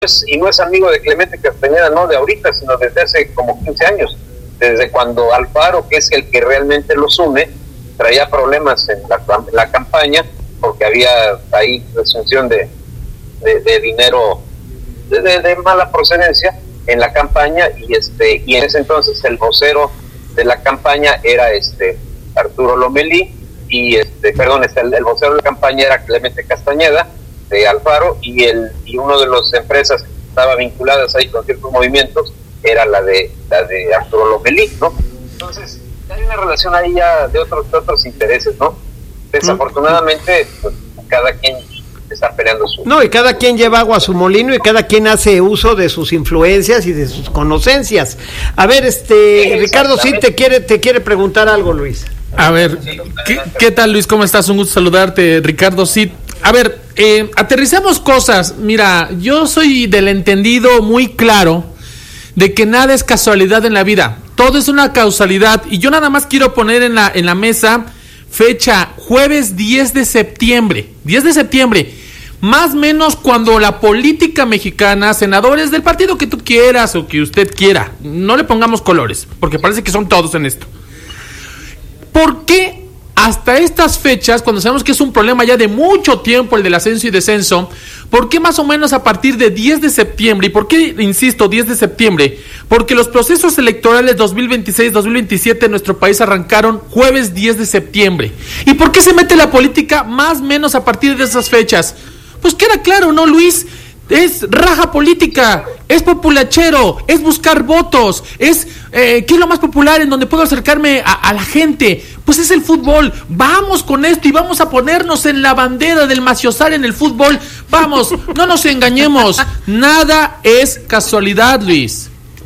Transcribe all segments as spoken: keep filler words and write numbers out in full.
y no es amigo de Clemente Castañeda, no de ahorita, sino desde hace como quince años, desde cuando Alfaro, que es el que realmente los une, traía problemas en la, en la campaña, porque había ahí presunción de, de, de dinero de, de, de mala procedencia en la campaña, y este y en ese entonces el vocero de la campaña era este Arturo Lomelí, y este perdón, este, el, el vocero de la campaña era Clemente Castañeda de Alfaro, y el y uno de las empresas que estaba vinculadas ahí con ciertos movimientos era la de la de Arturo Lomelí, ¿no? Entonces hay una relación ahí ya de otros de otros intereses, ¿no? Desafortunadamente, pues, cada quien está peleando su... No, y cada quien lleva agua a su molino y cada quien hace uso de sus influencias y de sus conocencias. A ver, este, sí, Ricardo, sí te quiere, te quiere preguntar algo, Luis. A ver, ¿qué, ¿qué tal, Luis? ¿Cómo estás? Un gusto saludarte, Ricardo. Sí, a ver, eh, aterricemos cosas. Mira, yo soy del entendido muy claro de que nada es casualidad en la vida. Todo es una causalidad. Y yo nada más quiero poner en la, en la mesa fecha, jueves diez de septiembre. diez de septiembre. Más o menos cuando la política mexicana, senadores del partido que tú quieras o que usted quiera, no le pongamos colores, porque parece que son todos en esto. ¿Por qué hasta estas fechas, cuando sabemos que es un problema ya de mucho tiempo el del ascenso y descenso, por qué más o menos a partir de diez de septiembre? ¿Y por qué, insisto, diez de septiembre? Porque los procesos electorales dos mil veintiséis dos mil veintisiete en nuestro país arrancaron jueves diez de septiembre. ¿Y por qué se mete la política más o menos a partir de esas fechas? Pues queda claro, ¿no, Luis? Es raja política, es populachero, es buscar votos, es eh, ¿qué es lo más popular en donde puedo acercarme a, a la gente? Pues es el fútbol. Vamos con esto y vamos a ponernos en la bandera del maciosal en el fútbol. Vamos, no nos engañemos, nada es casualidad, Luis.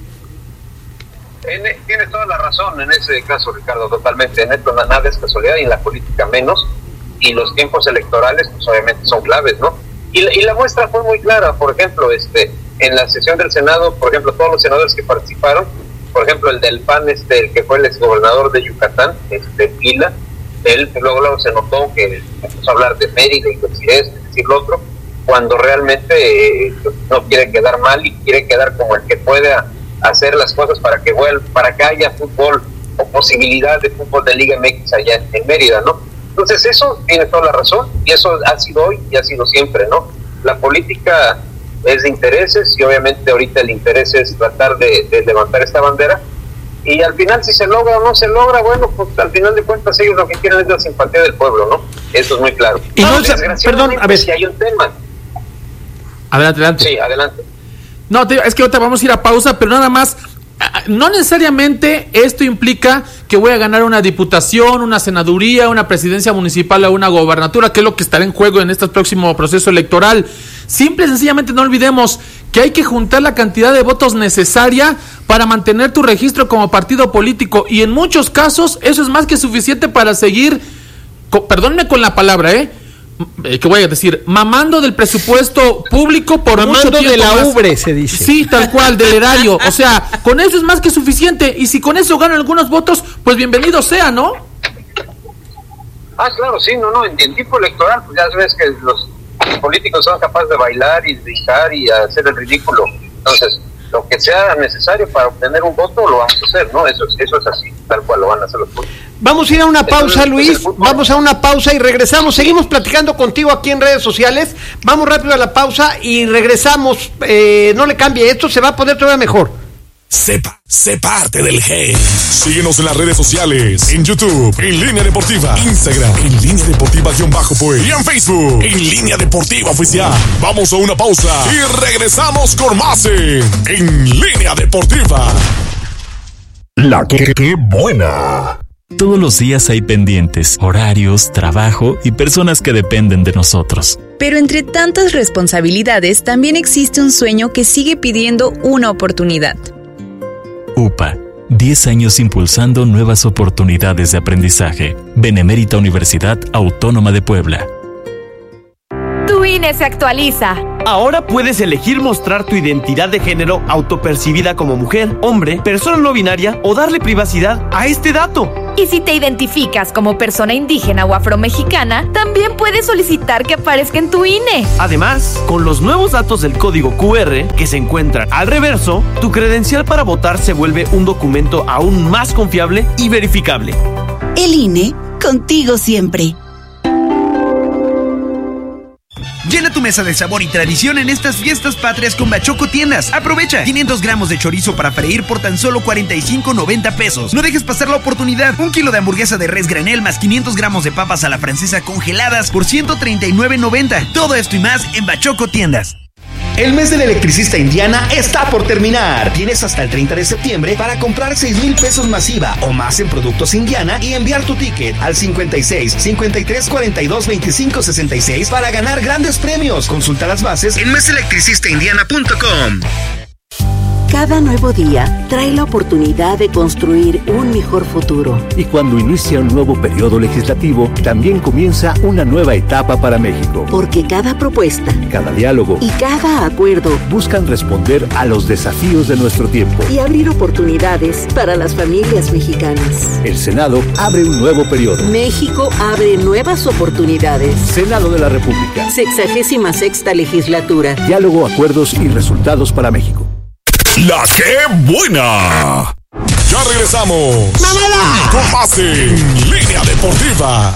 Tienes toda la razón en ese caso, Ricardo, totalmente. En esto nada es casualidad y en la política menos, y los tiempos electorales pues obviamente son claves, ¿no? Y la, y la muestra fue muy clara. Por ejemplo, este en la sesión del Senado, por ejemplo, todos los senadores que participaron, por ejemplo, el del P A N, este, el que fue el exgobernador de Yucatán, este Pila, él luego, luego se notó que empezó a hablar de Mérida y decir esto, decir lo otro, cuando realmente eh, no quiere quedar mal y quiere quedar como el que pueda hacer las cosas para que vuelva, para que haya fútbol o posibilidad de fútbol de Liga M X allá en, en Mérida, ¿no? Entonces eso tiene toda la razón, y eso ha sido hoy y ha sido siempre, ¿no? La política es de intereses, y obviamente ahorita el interés es tratar de, de levantar esta bandera, y al final si se logra o no se logra, bueno, pues al final de cuentas ellos lo que quieren es la simpatía del pueblo, ¿no? Eso es muy claro. Y no, perdón, a ver si hay un tema. Adelante, adelante. Sí, adelante. No, te, es que ahorita vamos a ir a pausa, pero nada más, no necesariamente esto implica que voy a ganar una diputación, una senaduría, una presidencia municipal o una gobernatura, que es lo que estará en juego en este próximo proceso electoral. Simple y sencillamente no olvidemos que hay que juntar la cantidad de votos necesaria para mantener tu registro como partido político, y en muchos casos eso es más que suficiente para seguir, con, perdónme con la palabra, ¿eh? ¿Qué voy a decir? Mamando del presupuesto público por Mamando mucho tiempo de la más. ubre, se dice. Sí, tal cual, del erario. O sea, con eso es más que suficiente. Y si con eso ganan algunos votos, pues bienvenido sea, ¿no? Ah, claro, sí, no, no. En, en tiempo electoral, pues ya sabes que los políticos son capaces de bailar y gritar y hacer el ridículo. Entonces, lo que sea necesario para obtener un voto, lo vamos a hacer, ¿no? Eso, eso es así, tal cual lo van a hacer los políticos. Vamos a ir a una pausa, Luis, vamos a una pausa y regresamos, seguimos platicando contigo aquí en redes sociales, vamos rápido a la pausa y regresamos, eh, no le cambie, esto se va a poner todavía mejor. Sepa, sé parte del hate. Síguenos en las redes sociales, en YouTube, en Línea Deportiva, Instagram, en Línea Deportiva-Pues, y en Facebook, en Línea Deportiva Oficial. Vamos a una pausa y regresamos con más en, en Línea Deportiva. La que, que buena. Todos los días hay pendientes, horarios, trabajo y personas que dependen de nosotros. Pero entre tantas responsabilidades también existe un sueño que sigue pidiendo una oportunidad. U P A, diez años impulsando nuevas oportunidades de aprendizaje. Benemérita Universidad Autónoma de Puebla. Tu I N E se actualiza. Ahora puedes elegir mostrar tu identidad de género autopercibida como mujer, hombre, persona no binaria o darle privacidad a este dato. Y si te identificas como persona indígena o afromexicana, también puedes solicitar que aparezca en tu I N E. Además, con los nuevos datos del código Q R que se encuentran al reverso, tu credencial para votar se vuelve un documento aún más confiable y verificable. El I N E, contigo siempre. Llena tu mesa de sabor y tradición en estas fiestas patrias con Bachoco Tiendas. Aprovecha quinientos gramos de chorizo para freír por tan solo cuarenta y cinco noventa pesos. No dejes pasar la oportunidad. Un kilo de hamburguesa de res granel más quinientos gramos de papas a la francesa congeladas por ciento treinta y nueve noventa. Todo esto y más en Bachoco Tiendas. El mes del electricista Indiana está por terminar. Tienes hasta el treinta de septiembre para comprar seis mil pesos masiva o más en productos Indiana y enviar tu ticket al cincuenta y seis, cincuenta y tres, cuarenta y dos, veinticinco, sesenta y seis para ganar grandes premios. Consulta las bases en mes electricista indiana punto com. Cada nuevo día trae la oportunidad de construir un mejor futuro. Y cuando inicia un nuevo periodo legislativo, también comienza una nueva etapa para México. Porque cada propuesta, cada diálogo y cada acuerdo buscan responder a los desafíos de nuestro tiempo y abrir oportunidades para las familias mexicanas. El Senado abre un nuevo periodo. México abre nuevas oportunidades. Senado de la República. Sexagésima sexta legislatura. Diálogo, acuerdos y resultados para México. ¡La que buena! Ya regresamos. ¡Mamala! Con más en Línea Deportiva.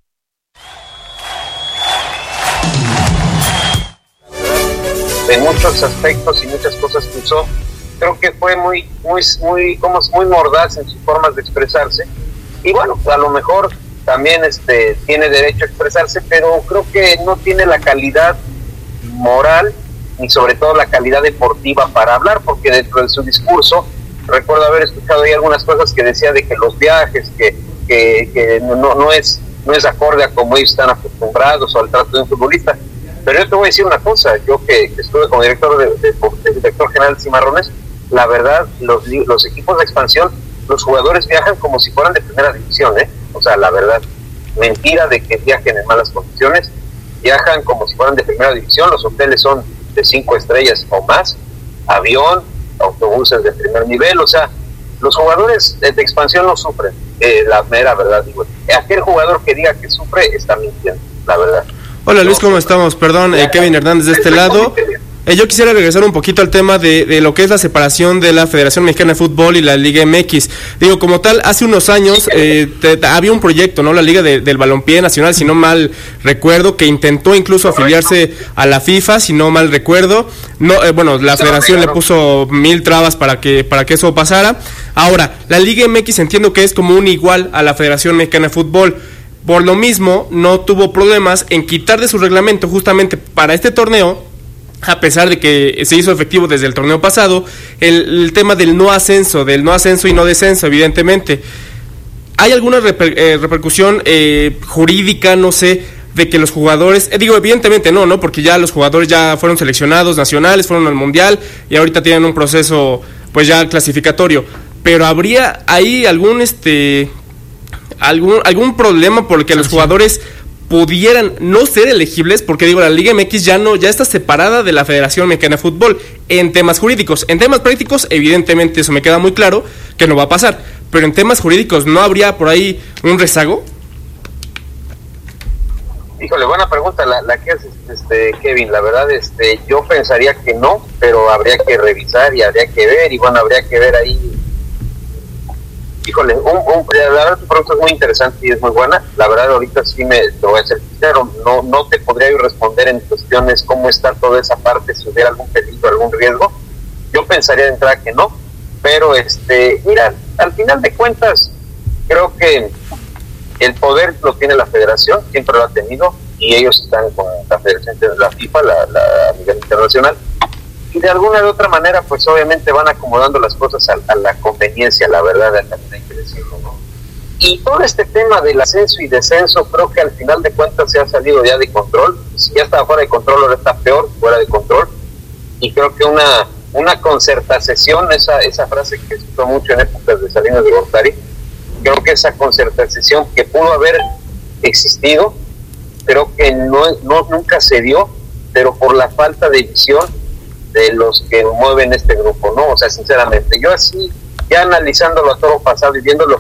En muchos aspectos y muchas cosas que usó, creo que fue muy, muy, muy, como muy mordaz en sus formas de expresarse. Y bueno, a lo mejor también este tiene derecho a expresarse, pero creo que no tiene la calidad moral y sobre todo la calidad deportiva para hablar, porque dentro de su discurso recuerdo haber escuchado ahí algunas cosas que decía de que los viajes, que, que, que no, no es no es acorde a como ellos están acostumbrados o al trato de un futbolista. Pero yo te voy a decir una cosa, yo que, que estuve como director de, de, de director general de Cimarrones, la verdad, los, los equipos de expansión, los jugadores viajan como si fueran de primera división, ¿eh? O sea, la verdad, mentira de que viajen en malas condiciones, viajan como si fueran de primera división, los hoteles son de cinco estrellas o más, avión, autobuses de primer nivel, o sea, los jugadores de, de expansión no sufren, eh, la mera verdad, digo, aquel jugador que diga que sufre está mintiendo, la verdad. Hola Luis, ¿cómo estamos? Perdón, eh, Kevin Hernández de este lado. Eh, yo quisiera regresar un poquito al tema de, de lo que es la separación de la Federación Mexicana de Fútbol y la Liga M X. Digo, como tal, hace unos años eh, te, te, había un proyecto, ¿no? La Liga de, del Balompié Nacional, si no mal recuerdo, que intentó incluso afiliarse a la FIFA, si no mal recuerdo. No, eh, bueno, la Federación le puso mil trabas para que para que eso pasara. Ahora, la Liga M X entiendo que es como un igual a la Federación Mexicana de Fútbol. Por lo mismo, no tuvo problemas en quitar de su reglamento justamente para este torneo, a pesar de que se hizo efectivo desde el torneo pasado, el, el tema del no ascenso, del no ascenso y no descenso, evidentemente. ¿Hay alguna reper, eh, repercusión eh, jurídica, no sé, de que los jugadores, eh, digo, evidentemente no, ¿no? Porque ya los jugadores ya fueron seleccionados nacionales, fueron al Mundial y ahorita tienen un proceso, pues ya clasificatorio. Pero ¿habría ahí algún, este... algún algún problema por el que los jugadores pudieran no ser elegibles? Porque digo, la Liga M X ya no ya está separada de la Federación Mexicana de Fútbol en temas jurídicos. En temas prácticos, evidentemente eso me queda muy claro que no va a pasar, pero en temas jurídicos, ¿no habría por ahí un rezago? Híjole, buena pregunta la, la que haces, este, Kevin. La verdad, este, yo pensaría que no, pero habría que revisar y habría que ver, y bueno, habría que ver ahí. Híjole, un, un, la verdad tu pregunta es muy interesante y es muy buena. La verdad ahorita sí me te voy a ser sincero, no, no te podría responder en cuestiones cómo está toda esa parte, si hubiera algún peligro, algún riesgo. Yo pensaría de entrada que no, pero este, mira, al final de cuentas, creo que el poder lo tiene la federación, siempre lo ha tenido, y ellos están con la federación de la FIFA, la, la a nivel internacional. Y de alguna de otra manera, pues obviamente van acomodando las cosas a, a la conveniencia, la verdad, también hay que decirlo, ¿no? Y todo este tema del ascenso y descenso, creo que al final de cuentas se ha salido ya de control. Si ya estaba fuera de control, ahora está peor, fuera de control. Y creo que una una concertación, esa esa frase que se usó mucho en épocas de Salinas de Gortari, creo que esa concertación que pudo haber existido, creo que no, no nunca se dio, pero por la falta de visión de los que mueven este grupo, ¿no? O sea, sinceramente, yo así, ya analizándolo a todo pasado y viéndolo, creo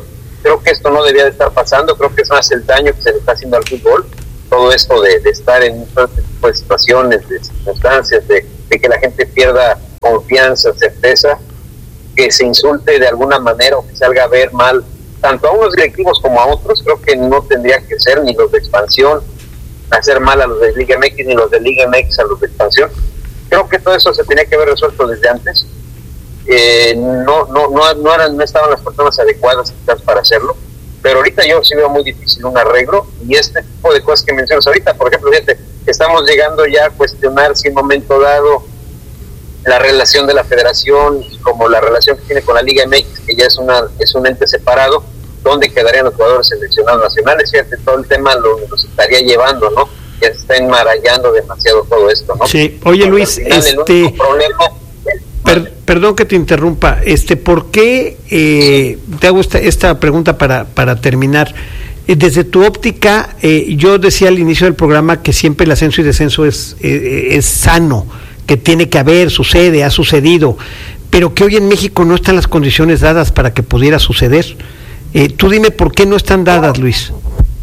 Creo que esto no debía de estar pasando, creo que es más el daño que se le está haciendo al fútbol, todo esto de, de estar en todo este tipo de situaciones, de circunstancias, de, de que la gente pierda confianza, certeza, que se insulte de alguna manera o que se haga ver mal tanto a unos directivos como a otros. Creo que no tendría que ser ni los de expansión hacer mal a los de Liga M X, ni los de Liga M X a los de expansión. Creo que todo eso se tenía que haber resuelto desde antes. Eh, no, no, no, no, eran, no estaban las personas adecuadas quizás para hacerlo, pero ahorita yo sí veo muy difícil un arreglo, y este tipo de cosas que mencionas ahorita, por ejemplo, fíjate, estamos llegando ya a cuestionar si en un momento dado la relación de la federación y como la relación que tiene con la Liga M X, que ya es una es un ente separado, ¿dónde quedarían los jugadores seleccionados nacionales? Fíjate, todo el tema lo nos estaría llevando, ¿no? Ya se está enmarañando demasiado todo esto, ¿no? Sí, oye Luis, final, este... problema... Per, perdón que te interrumpa, este, ¿por qué eh, te hago esta, esta pregunta para, para terminar? Eh, desde tu óptica, eh, yo decía al inicio del programa que siempre el ascenso y descenso es, eh, es sano, que tiene que haber, sucede, ha sucedido, pero que hoy en México no están las condiciones dadas para que pudiera suceder. Eh, tú dime por qué no están dadas, Luis.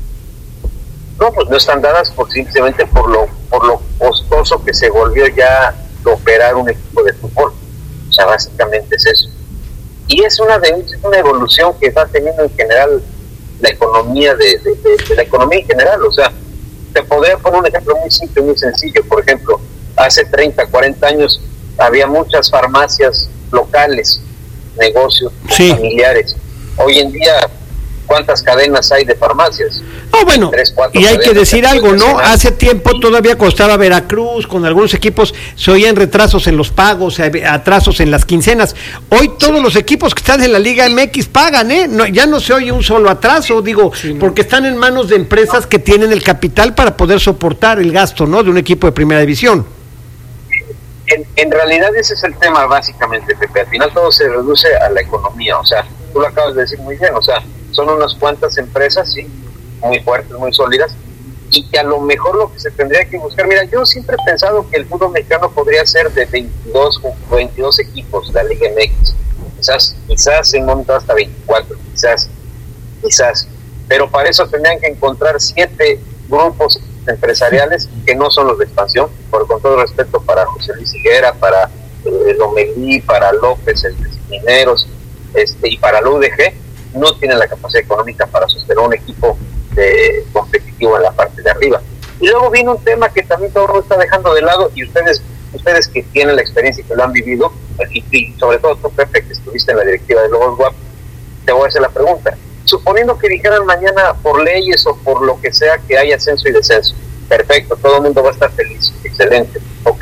No, pues no están dadas por simplemente por lo por lo costoso que se volvió ya operar un equipo de fútbol. O sea, básicamente es eso. Y es una de una evolución que está teniendo en general la economía de, de, de, de la economía en general. O sea, te podría poner un ejemplo muy simple, muy sencillo. Por ejemplo, hace treinta, cuarenta años había muchas farmacias locales, negocios sí. familiares. Hoy en día, ¿cuántas cadenas hay de farmacias? Oh, bueno, Tres, y hay que decir algo, ¿no? Hace tiempo todavía costaba Veracruz, con algunos equipos se oían retrasos en los pagos, atrasos en las quincenas. Hoy todos los equipos que están en la Liga M X pagan, ¿eh? No, ya no se oye un solo atraso, digo, sí, no. porque están en manos de empresas que tienen el capital para poder soportar el gasto, ¿no? De un equipo de primera división. En, en realidad ese es el tema básicamente, Pepe. Al final todo se reduce a la economía, o sea, tú lo acabas de decir muy bien, o sea, son unas cuantas empresas, sí, muy fuertes, muy sólidas, y que a lo mejor lo que se tendría que buscar, mira, yo siempre he pensado que el fútbol mexicano podría ser de veintidós o veintidós equipos, la Liga M X, quizás, quizás en un momento hasta veinticuatro, quizás, quizás, pero para eso tendrían que encontrar siete grupos empresariales que no son los de expansión, por con todo respeto para José Luis Higuera, para eh, Lomelí, para López, el de Mineros, este, y para la U D G, no tienen la capacidad económica para sostener un equipo de, competitivo en la parte de arriba. Y luego viene un tema que también todo el mundo está dejando de lado, y ustedes ustedes que tienen la experiencia y que lo han vivido, y, y sobre todo tú, Pepe, que estuviste en la directiva de Lobos Guap, te voy a hacer la pregunta. Suponiendo que dijeran mañana por leyes o por lo que sea que hay ascenso y descenso, perfecto, todo el mundo va a estar feliz, excelente, ok.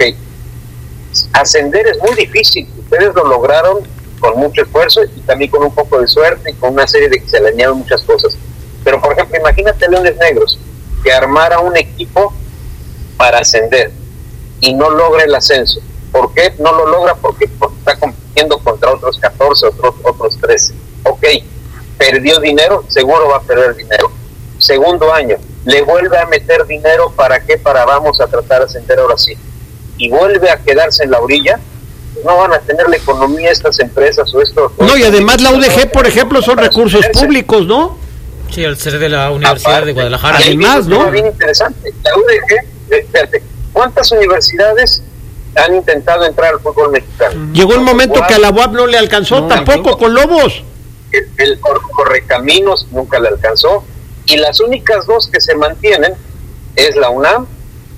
Ascender es muy difícil, ustedes lo lograron con mucho esfuerzo y también con un poco de suerte y con una serie de que se le añaden muchas cosas. Pero, por ejemplo, imagínate Leones Negros, que armara un equipo para ascender y no logra el ascenso. ¿Por qué no lo logra? Porque, porque está compitiendo contra otros catorce, otros, otros trece. Ok, perdió dinero, seguro va a perder dinero. Segundo año, le vuelve a meter dinero, ¿para qué? Para vamos a tratar de ascender ahora sí. Y vuelve a quedarse en la orilla. No van a tener la economía estas empresas o esto. No, y además la U D G, por ejemplo, son recursos públicos, ¿no? Sí, al ser de la Universidad Aparte, de Guadalajara. Además, ¿no? Bien interesante. La U D G, espérate, ¿cuántas universidades han intentado entrar al fútbol mexicano? Llegó un momento que a la U A P no le alcanzó, no, tampoco no. con Lobos. El, el Correcaminos nunca le alcanzó. Y las únicas dos que se mantienen es la UNAM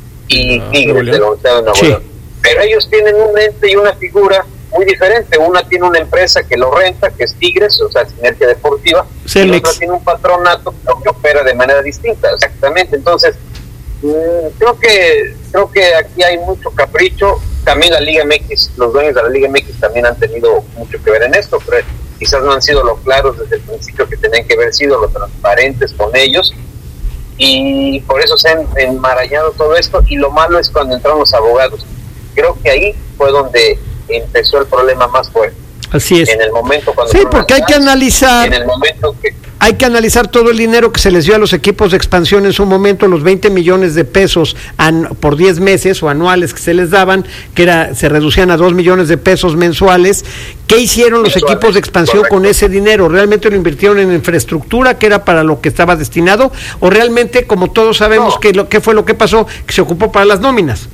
y ah, Tigres de la Universidad de Nuevo León. Sí. Pero ellos tienen un ente y una figura muy diferente. Una tiene una empresa que lo renta, que es Tigres, o sea, Sinergia Deportiva, y la otra tiene un patronato que opera de manera distinta, exactamente. Entonces, mmm, creo que creo que aquí hay mucho capricho. También la Liga M X, los dueños de la Liga M X también han tenido mucho que ver en esto, pero quizás no han sido lo claros desde el principio que tenían que haber sido, lo transparentes con ellos, y por eso se han enmarañado todo esto. Y lo malo es cuando entraron los abogados. Creo que ahí fue donde empezó el problema más fuerte. Así es. En el momento cuando sí, porque hay que analizar. En el momento que Hay que analizar todo el dinero que se les dio a los equipos de expansión en su momento, los veinte millones de pesos an, por diez meses o anuales que se les daban, que era se reducían a dos millones de pesos mensuales. ¿Qué hicieron los mensuales, equipos de expansión correcto. Con ese dinero? ¿Realmente lo invirtieron en infraestructura, que era para lo que estaba destinado? ¿O realmente, como todos sabemos, no. que lo que fue lo que pasó, que se ocupó para las nóminas?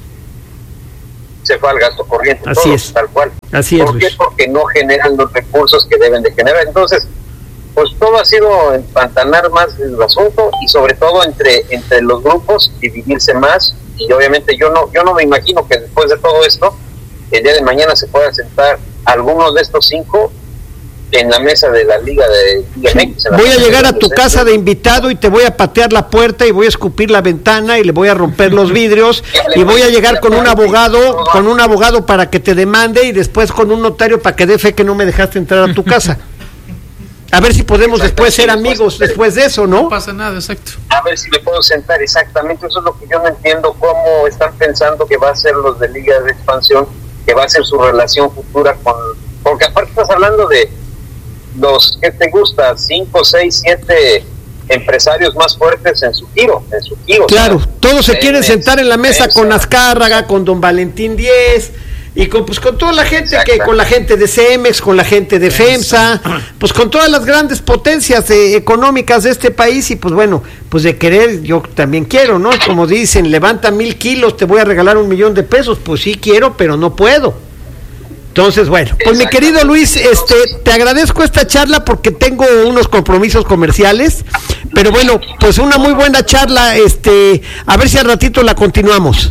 Se fue al gasto corriente, así todo, es. tal cual. Así ¿Por es, qué? Porque no generan los recursos que deben de generar. Entonces, pues todo ha sido empantanar más el asunto y sobre todo entre entre los grupos dividirse más, y obviamente yo no yo no me imagino que después de todo esto el día de mañana se pueda sentar algunos de estos cinco en la mesa de la Liga de Liga M X. Voy a llegar a tu casa de invitado y te voy a patear la puerta y voy a escupir la ventana y le voy a romper los vidrios y voy a llegar con un abogado, con un abogado para que te demande y después con un notario para que dé fe que no me dejaste entrar a tu casa. A ver si podemos después ser amigos después de eso, ¿no? No pasa nada, exacto. A ver si me puedo sentar, exactamente. Eso es lo que yo no entiendo, cómo están pensando que va a ser los de Liga de Expansión, que va a ser su relación futura con... Porque aparte estás hablando de los, ¿qué te gusta? Cinco, seis, siete empresarios más fuertes en su tiro, en su tiro. Claro, o sea, todos se quieren sentar en la mesa con Azcárraga, con don Valentín Díez... Y con, pues con toda la gente, que con la gente de Cemex, con la gente de FEMSA, pues con todas las grandes potencias eh, económicas de este país, y pues bueno, pues de querer, yo también quiero, ¿no? Como dicen, levanta mil kilos, te voy a regalar un millón de pesos, pues sí quiero, pero no puedo. Entonces, bueno, pues mi querido Luis, este, te agradezco esta charla porque tengo unos compromisos comerciales, pero bueno, pues una muy buena charla, este, a ver si al ratito la continuamos.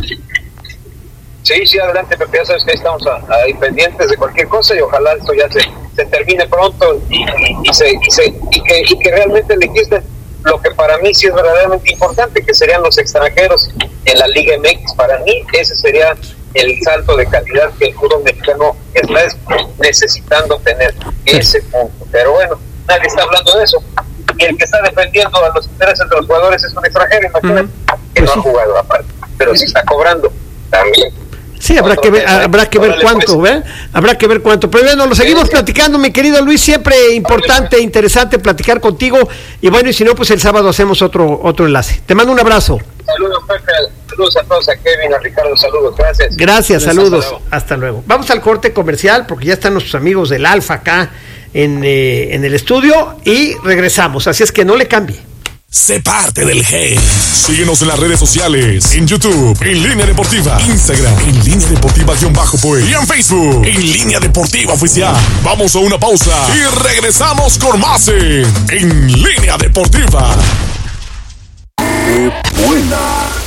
Sí, sí, adelante, Pepe, ya sabes que ahí estamos ahí pendientes de cualquier cosa y ojalá esto ya se, se termine pronto y, y, y, se, y, se, y, que, y que realmente le quiten lo que para mí sí es verdaderamente importante, que serían los extranjeros en la Liga M X. Para mí ese sería el salto de calidad que el fútbol mexicano está necesitando tener, ese punto. Pero bueno, nadie está hablando de eso. Y el que está defendiendo a los intereses de los jugadores es un extranjero, imagínate, uh-huh. que no ha jugado aparte, pero sí está cobrando también. Sí, habrá que ver, habrá que ver cuánto, ¿eh? Habrá que ver cuánto. Pero bueno, lo seguimos platicando, mi querido Luis, siempre importante, interesante platicar contigo. Y bueno, y si no, pues el sábado hacemos otro otro enlace. Te mando un abrazo. Saludos, Pepe, saludos a todos, a Kevin, a Ricardo, saludos, gracias. Gracias, saludos, hasta luego. Hasta luego. Vamos al corte comercial, porque ya están nuestros amigos del Alfa acá en, eh, en el estudio, y regresamos, así es que no le cambie. Sé parte del G. Síguenos en las redes sociales, en YouTube, en Línea Deportiva, Instagram, en Línea Deportiva-Pues, y en Facebook, en Línea Deportiva Oficial. Vamos a una pausa y regresamos con más en, en Línea Deportiva. ¡Qué buena!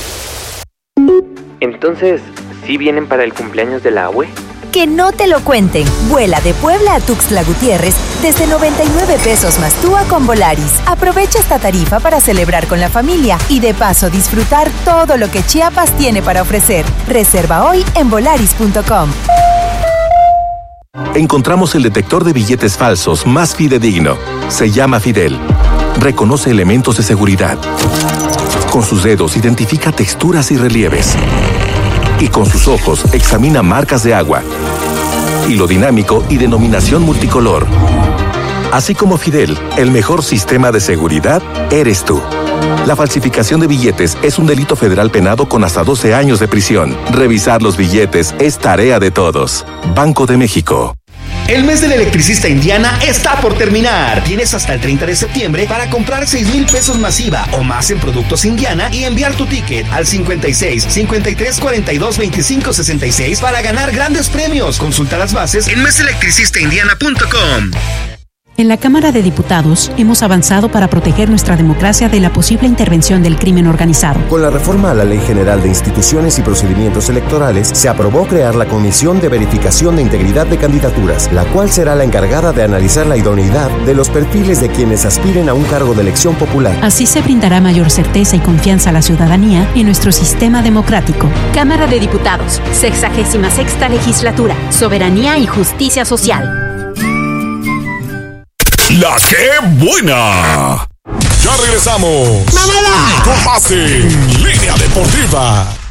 Entonces, ¿sí vienen para el cumpleaños de la abue? Que no te lo cuenten. Vuela de Puebla a Tuxtla Gutiérrez desde noventa y nueve pesos más T U A con Volaris. Aprovecha esta tarifa para celebrar con la familia y de paso disfrutar todo lo que Chiapas tiene para ofrecer. Reserva hoy en volaris punto com. Encontramos el detector de billetes falsos más fidedigno. Se llama Fidel. Reconoce elementos de seguridad. Con sus dedos identifica texturas y relieves. Y con sus ojos examina marcas de agua, hilo dinámico y denominación multicolor. Así como Fidel, el mejor sistema de seguridad eres tú. La falsificación de billetes es un delito federal penado con hasta doce años de prisión. Revisar los billetes es tarea de todos. Banco de México. El mes del electricista Indiana está por terminar. Tienes hasta el treinta de septiembre para comprar seis mil pesos masiva o más en productos Indiana y enviar tu ticket al cincuenta y seis, cincuenta y tres, cuarenta y dos, veinticinco, sesenta y seis para ganar grandes premios. Consulta las bases en mes electricista indiana punto com. En la Cámara de Diputados hemos avanzado para proteger nuestra democracia de la posible intervención del crimen organizado. Con la reforma a la Ley General de Instituciones y Procedimientos Electorales, se aprobó crear la Comisión de Verificación de Integridad de Candidaturas, la cual será la encargada de analizar la idoneidad de los perfiles de quienes aspiren a un cargo de elección popular. Así se brindará mayor certeza y confianza a la ciudadanía en nuestro sistema democrático. Cámara de Diputados, sexagésima sexta legislatura, Soberanía y Justicia Social. La que buena. Ya regresamos. ¡Mamala! Con más en Línea Deportiva.